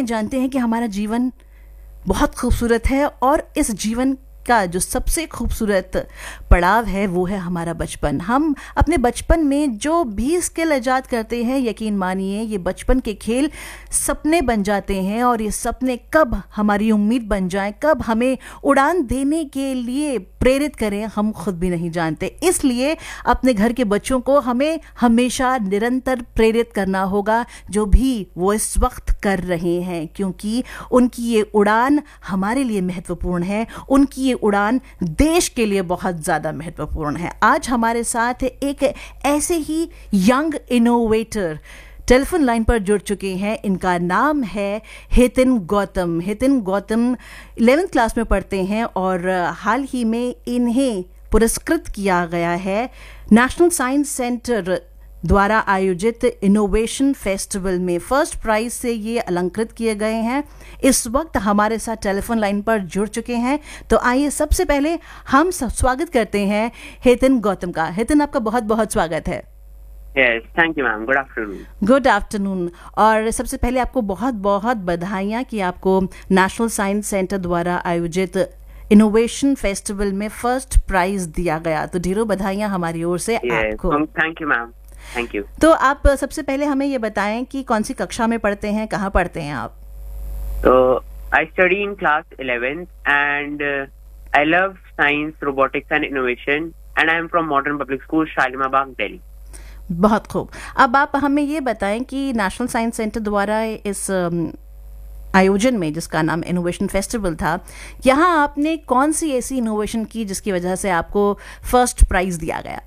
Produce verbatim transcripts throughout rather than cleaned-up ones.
हैं जानते हैं कि हमारा जीवन बहुत खूबसूरत है और इस जीवन का जो सबसे खूबसूरत पड़ाव है वो है हमारा बचपन। हम अपने बचपन में जो भी स्किल ईजाद करते हैं, यकीन मानिए ये बचपन के खेल सपने बन जाते हैं और ये सपने कब हमारी उम्मीद बन जाएं, कब हमें उड़ान देने के लिए प्रेरित करें, हम खुद भी नहीं जानते। इसलिए अपने घर के बच्चों को हमें हमेशा निरंतर प्रेरित करना होगा जो भी वो इस वक्त कर रहे हैं, क्योंकि उनकी ये उड़ान हमारे लिए महत्वपूर्ण है, उनकी ये उड़ान देश के लिए बहुत ज़्यादा महत्वपूर्ण है। आज हमारे साथ एक ऐसे ही यंग इनोवेटर टेलीफोन लाइन पर जुड़ चुके हैं। इनका नाम है हितिन गौतम। हितिन गौतम इलेवेंथ क्लास में पढ़ते हैं और हाल ही में इन्हें पुरस्कृत किया गया है नेशनल साइंस सेंटर द्वारा आयोजित इनोवेशन फेस्टिवल में। फर्स्ट प्राइज से ये अलंकृत किए गए हैं। इस वक्त हमारे साथ टेलीफोन लाइन पर जुड़ चुके हैं, तो आइए सबसे पहले हम सब स्वागत करते हैं हितिन गौतम का। हितिन, आपका बहुत बहुत स्वागत है। Yes, thank you, ma'am. Good afternoon. Good afternoon. और सबसे पहले आपको बहुत बहुत बधाइयाँ कि आपको नेशनल साइंस सेंटर द्वारा आयोजित इनोवेशन फेस्टिवल में फर्स्ट प्राइज दिया गया, तो ढेरों बधाइयाँ हमारी ओर से Yes, आपको। um, thank you, ma'am. Thank you. तो आप सबसे पहले हमें ये बताएं कि कौन सी कक्षा में पढ़ते हैं, कहाँ पढ़ते हैं आप? So, I study in class eleventh and uh, I love science, robotics and innovation and I am from Modern Public School, Shalimar Bagh, Delhi. बहुत खूब। अब आप हमें ये बताएं कि नेशनल साइंस सेंटर द्वारा इस अम, आयोजन में, जिसका नाम इनोवेशन फेस्टिवल था, यहाँ आपने कौन सी ऐसी इनोवेशन की जिसकी वजह से आपको फर्स्ट प्राइज दिया गया?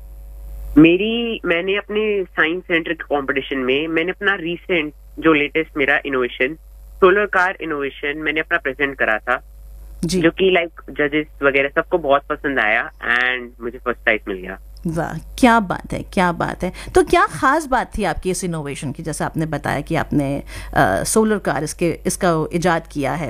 मेरी मैंने अपने साइंस सेंटर के कंपटीशन में मैंने अपना रीसेंट जो लेटेस्ट मेरा इनोवेशन सोलर कार इनोवेशन मैंने अपना प्रेजेंट करा था जी। जो कि लाइक जजेस वगैरह सबको बहुत पसंद आया एंड मुझे फर्स्ट प्राइज मिल गया। वाह, क्या बात है, क्या बात है। तो क्या खास बात थी आपकी इस इनोवेशन की, जैसे आपने बताया कि आपने सोलर कार इसके इसका इजाद किया है?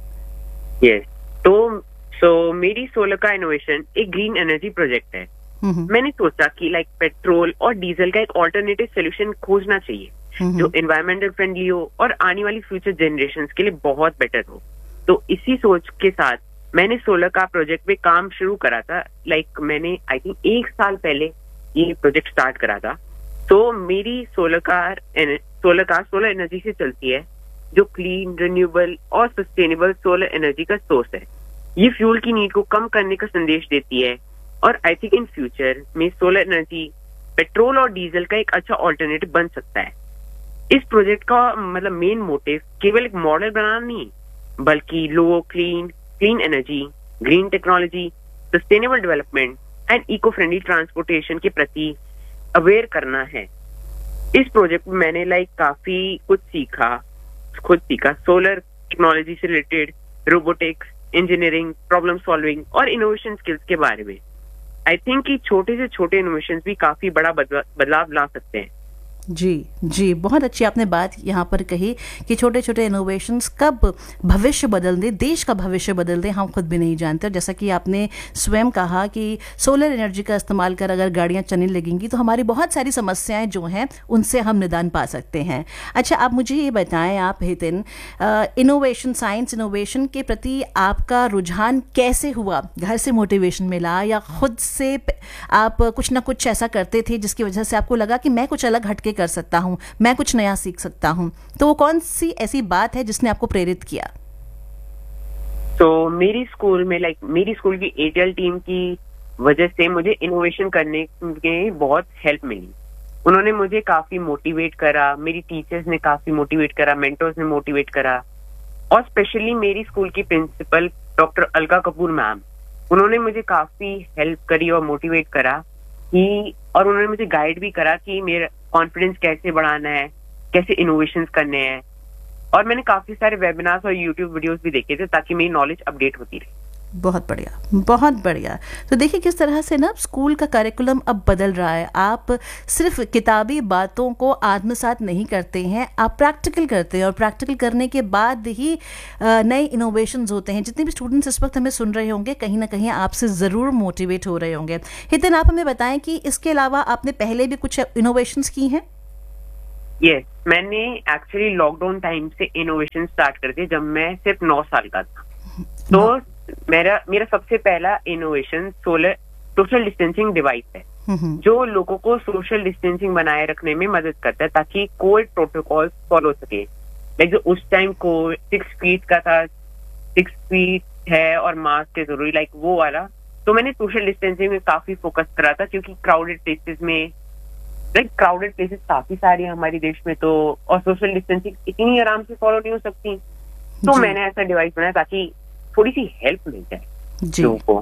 यस, तो सो मेरी सोलर का इनोवेशन एक ग्रीन एनर्जी प्रोजेक्ट है। मैंने सोचा कि लाइक पेट्रोल और डीजल का एक ऑल्टरनेटिव सोल्यूशन खोजना चाहिए जो एनवायरमेंटल फ्रेंडली हो और आने वाली फ्यूचर जनरेशंस के लिए बहुत बेटर हो। तो इसी सोच के साथ मैंने सोलर का प्रोजेक्ट पे काम शुरू करा था। लाइक मैंने आई थिंक एक साल पहले ये प्रोजेक्ट स्टार्ट करा था। तो मेरी solar car solar car solar energy से चलती है जो क्लीन, रिन्यूएबल और सस्टेनेबल सोलर एनर्जी का सोर्स है। ये फ्यूल की नीड को कम करने का संदेश देती है और आई थिंक इन फ्यूचर में सोलर एनर्जी पेट्रोल और डीजल का एक अच्छा ऑल्टरनेटिव बन सकता है। इस प्रोजेक्ट का मतलब मेन मोटिव केवल एक मॉडल बनाना नहीं, बल्कि लो, clean clean energy, green technology, sustainable development and eco friendly transportation के प्रति अवेयर करना है। इस प्रोजेक्ट में मैंने लाइक काफी कुछ सीखा खुद सीखा सोलर टेक्नोलॉजी से related, robotics, engineering, problem solving और इनोवेशन स्किल्स के बारे में। आई थिंक कि छोटे से छोटे इनोवेशंस भी काफी बड़ा बदलाव ला सकते हैं। जी जी, बहुत अच्छी आपने बात यहाँ पर कही कि छोटे छोटे इनोवेशंस कब भविष्य बदल दें, देश का भविष्य बदल दें, हम खुद भी नहीं जानते। और जैसा कि आपने स्वयं कहा कि सोलर एनर्जी का इस्तेमाल कर अगर गाड़ियाँ चलने लगेंगी तो हमारी बहुत सारी समस्याएं जो हैं उनसे हम निदान पा सकते हैं। अच्छा, आप मुझे ये बताएं, आप हितिन, इनोवेशन, साइंस इनोवेशन के प्रति आपका रुझान कैसे हुआ? घर से मोटिवेशन मिला या खुद से आप कुछ ना कुछ ऐसा करते थे जिसकी वजह से आपको लगा कि मैं कुछ अलग हटके कर सकता हूं, मैं कुछ नया सीख सकता हूं? तो वो कौन सी ऐसी बात है जिसने आपको प्रेरित किया? तो मेरी स्कूल में लाइक मेरी स्कूल की एटीएल टीम की वजह से मुझे इनोवेशन करने में बहुत हेल्प मिली। उन्होंने मुझे काफी मोटिवेट करा, मेरी टीचर्स ने काफी मोटिवेट करा, मेंटर्स ने मोटिवेट करा और स्पेशली मेरी स्कूल की principal doctor Alka Kapoor ma'am, उन्होंने मुझे काफी हेल्प करी और मोटिवेट करा कि और उन्होंने मुझे गाइड भी करा कि मेरा कॉन्फिडेंस कैसे बढ़ाना है, कैसे इनोवेशंस करने हैं। और मैंने काफी सारे वेबिनार्स और यूट्यूब वीडियोस भी देखे थे ताकि मेरी नॉलेज अपडेट होती रहे। बहुत बढ़िया, बहुत बढ़िया। तो देखिए किस तरह से ना स्कूल का करिकुलम अब बदल रहा है। आप सिर्फ किताबी बातों को आत्मसात नहीं करते हैं, आप प्रैक्टिकल करते हैं और प्रैक्टिकल करने के बाद ही नए इनोवेशंस होते हैं। जितने भी स्टूडेंट्स इस वक्त हमें सुन रहे होंगे कहीं ना कहीं आपसे ज़रूर मोटिवेट हो रहे होंगे। हितिन, आप हमें बताएं कि इसके अलावा आपने पहले भी कुछ इनोवेशंस की हैं? यस, मैंने एक्चुअली लॉकडाउन टाइम से इनोवेशन स्टार्ट कर दिया जब मैं सिर्फ नौ साल का था। तो मेरा मेरा सबसे पहला innovation solar social distancing device है, जो लोगों को सोशल डिस्टेंसिंग बनाए रखने में मदद करता है ताकि कोविड प्रोटोकॉल फॉलो सके। लाइक जो उस टाइम को सिक्स फीट का था, सिक्स फीट है और मास्क है जरूरी, लाइक वो वाला। तो मैंने सोशल डिस्टेंसिंग में काफी फोकस करा था क्योंकि क्राउडेड प्लेसेस में, लाइक क्राउडेड प्लेसेस काफी सारी है हमारे देश में, तो और सोशल डिस्टेंसिंग इतनी आराम से फॉलो नहीं हो सकती। तो मैंने ऐसा डिवाइस बनाया ताकि थोड़ी सी हेल्प मिल जाए लोगों को।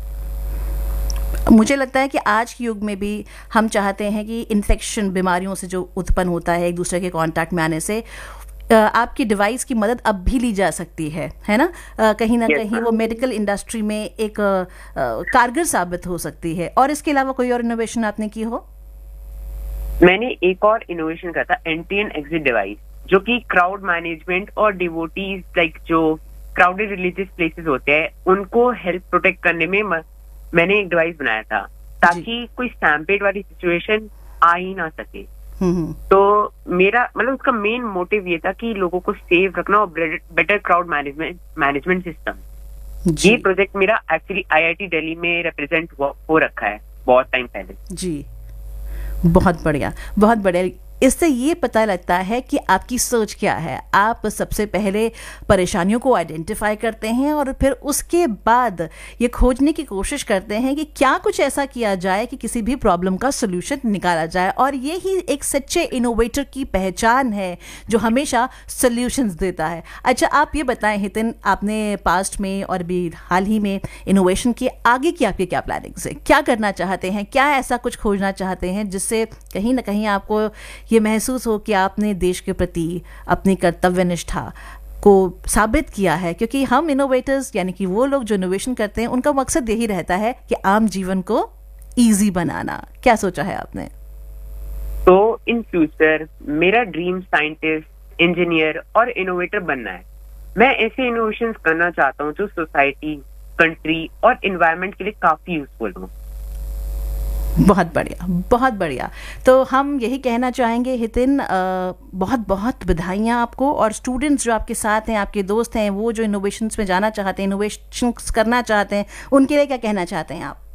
मुझे लगता है कि आज के युग में भी हम चाहते हैं कि इन्फेक्शन, बीमारियों से जो उत्पन्न होता है एक दूसरे के कांटेक्ट में आने से, आपकी डिवाइस की मदद अब भी ली जा सकती है, है ना? कहीं ना yes, कहीं वो मेडिकल इंडस्ट्री में एक कारगर साबित हो सकती है। और इसके अलावा कोई और इनोवेशन आपने की हो? मैंने एक और इनोवेशन करा था, एंट्री एंड एग्जिट डिवाइस, जो कि क्राउड मैनेजमेंट और डिवोटीज, लाइक जो क्राउडेड रिलीजियस प्लेसेस होते हैं उनको हेल्प प्रोटेक्ट करने में म, मैंने एक डिवाइस बनाया था ताकि कोई स्टैम्पेड वाली सिचुएशन आ ही ना सके। तो मेरा मतलब उसका मेन मोटिव ये था कि लोगों को सेफ रखना और better crowd management management system. ये प्रोजेक्ट मेरा एक्चुअली आईआईटी दिल्ली में रिप्रेजेंट हो रखा है बहुत टाइम पहले। जी, बहुत बढ़िया, बहुत बढ़िया। इससे ये पता लगता है कि आपकी सोच क्या है। आप सबसे पहले परेशानियों को आइडेंटिफाई करते हैं और फिर उसके बाद ये खोजने की कोशिश करते हैं कि क्या कुछ ऐसा किया जाए कि किसी भी प्रॉब्लम का सोल्यूशन निकाला जाए। और ये ही एक सच्चे इनोवेटर की पहचान है जो हमेशा सोल्यूशंस देता है। अच्छा, आप ये बताएं हितिन, आपने पास्ट में और भी हाल ही में इनोवेशन की, आगे की आपकी क्या प्लानिंग्स है? क्या करना चाहते हैं? क्या ऐसा कुछ खोजना चाहते हैं जिससे कहीं ना कहीं आपको ये महसूस हो कि आपने देश के प्रति अपनी कर्तव्य निष्ठा को साबित किया है? क्योंकि हम इनोवेटर्स, यानी कि वो लोग जो इनोवेशन करते हैं, उनका मकसद यही रहता है कि आम जीवन को इजी बनाना। क्या सोचा है आपने? तो इन फ्यूचर मेरा ड्रीम साइंटिस्ट, इंजीनियर और इनोवेटर बनना है। मैं ऐसे इनोवेशंस करना चाहता हूँ जो सोसाइटी, कंट्री और एनवायरनमेंट के लिए काफी यूजफुल हो। बहुत बढ़िया, बहुत बढ़िया। तो हम यही कहना चाहेंगे हितिन, बहुत बहुत बधाइयाँ आपको। और स्टूडेंट्स जो आपके साथ हैं, आपके दोस्त हैं, वो जो इनोवेशंस में जाना चाहते हैं, इनोवेशंस करना चाहते हैं, उनके लिए क्या कहना चाहते हैं आप?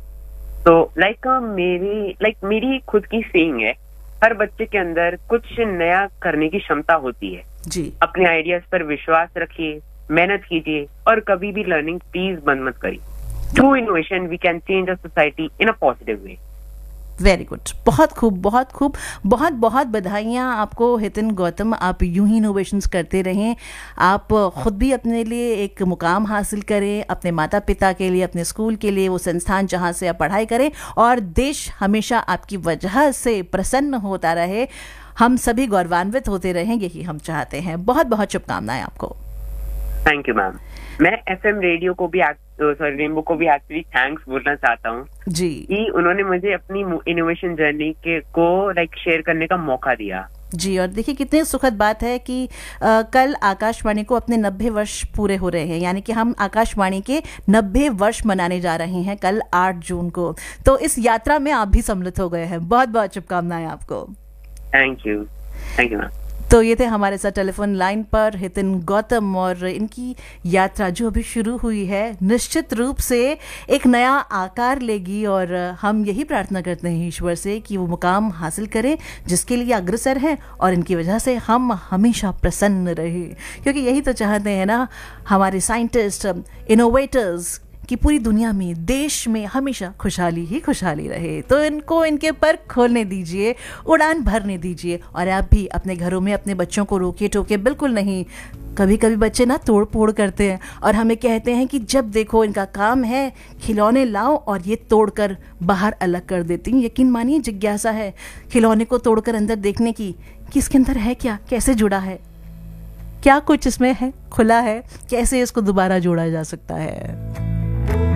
तो लाइक मेरी लाइक मेरी खुद की सेइंग है, हर बच्चे के अंदर कुछ नया करने की क्षमता होती है जी। अपने आइडियाज पर विश्वास रखिए, मेहनत कीजिए और कभी भी लर्निंग प्लीज बंद मत करिए। Through innovation, we can change our society in a positive way. Very good, बहुत खूब, बहुत खूब। बहुत बहुत बधाइयाँ आपको हितिन गौतम। आप यूं ही इनोवेशंस करते रहें, आप खुद भी अपने लिए एक मुकाम हासिल करें, अपने माता पिता के लिए, अपने स्कूल के लिए, वो संस्थान जहाँ से आप पढ़ाई करें, और देश हमेशा आपकी वजह से प्रसन्न होता रहे, हम सभी गौरवान्वित होते रहें, यही हम चाहते हैं। बहुत बहुत शुभकामनाएं आपको। Thank you ma'am. मैं एफएम रेडियो को भी, सॉरी रेनबो को भी एक्चुअली थैंक्स बोलना चाहता हूँ जी, कि उन्होंने मुझे अपनी इनोवेशन जर्नी के को लाइक शेयर करने का मौका दिया जी। और देखिए कितनी सुखद बात है कि आ, कल आकाशवाणी को अपने नब्बे वर्ष पूरे हो रहे हैं, यानी कि हम आकाशवाणी के नब्बे वर्ष मनाने जा रहे हैं कल आठ जून को। तो इस यात्रा में आप भी सम्मिलित हो गए हैं। बहुत बहुत शुभकामनाएं आपको। Thank you, thank you ma'am. तो ये थे हमारे साथ टेलीफोन लाइन पर हितिन गौतम, और इनकी यात्रा जो अभी शुरू हुई है निश्चित रूप से एक नया आकार लेगी, और हम यही प्रार्थना करते हैं ईश्वर से कि वो मुकाम हासिल करें जिसके लिए अग्रसर हैं, और इनकी वजह से हम हमेशा प्रसन्न रहे, क्योंकि यही तो चाहते हैं ना हमारे साइंटिस्ट, इनोवेटर्स, कि पूरी दुनिया में, देश में हमेशा खुशहाली ही खुशहाली रहे। तो इनको इनके पर खोलने दीजिए, उड़ान भरने दीजिए, और आप भी अपने घरों में अपने बच्चों को रोके टोके बिल्कुल नहीं। कभी कभी बच्चे ना तोड़ फोड़ करते हैं और हमें कहते हैं कि जब देखो इनका काम है खिलौने लाओ और ये तोड़कर बाहर अलग कर देती हैं। यकीन मानिए जिज्ञासा है खिलौने को तोड़कर अंदर देखने की कि इसके अंदर है क्या, कैसे जुड़ा है, क्या कुछ इसमें है, खुला है, कैसे इसको दोबारा जोड़ा जा सकता है।